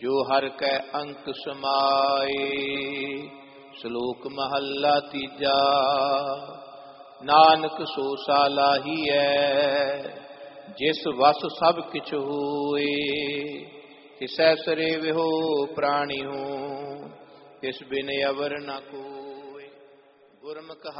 जो हर कै अंक समाए। श्लोक महला तीजा। नानक सो सालाही है जिस वस सब किछ होए। तिसै सरे विहो प्राणी हो तिस बिन अवर न कोय। गुरमुख